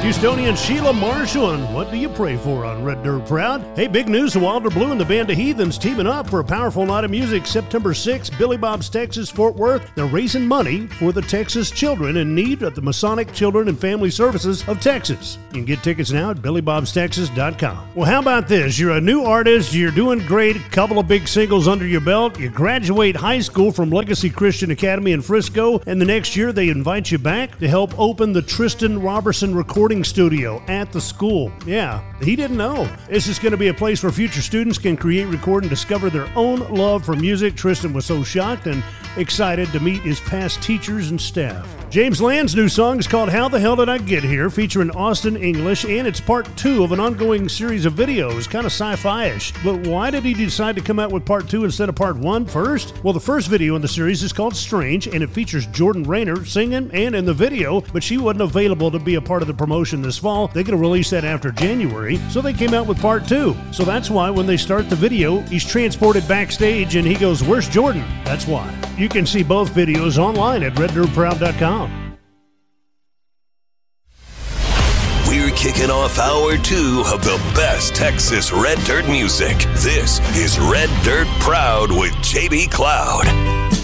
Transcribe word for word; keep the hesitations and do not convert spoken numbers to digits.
Houstonian Sheila Marshall, and what do you pray for on Red Dirt Proud? Hey, big news, the Wilder Blue and the Band of Heathens teaming up for a powerful night of music September sixth, Billy Bob's Texas, Fort Worth. They're raising money for the Texas children in need at the Masonic Children and Family Services of Texas. You can get tickets now at billy bobs texas dot com. Well, how about this? You're a new artist, you're doing great, a couple of big singles under your belt, you graduate high school from Legacy Christian Academy in Frisco, and the next year they invite you back to help open the Tristan Robertson Recording Studio at the school. Yeah, he didn't know. This is going to be a place where future students can create, record, and discover their own love for music. Tristan was so shocked and excited to meet his past teachers and staff. James Land's new song is called How the Hell Did I Get Here, featuring Austin English, and it's part two of an ongoing series of videos, kind of sci-fi-ish. But why did he decide to come out with part two instead of part one first? Well, the first video in the series is called Strange, and it features Jordan Rayner singing and in the video, but she wasn't available to be a part of the promotion this fall. They're going to release that after January, so they came out with part two. So that's why when they start the video, he's transported backstage and he goes, "Where's Jordan?" That's why. You can see both videos online at red dirt proud dot com. We're kicking off hour two of the best Texas Red Dirt music. This is Red Dirt Proud with J B Cloud.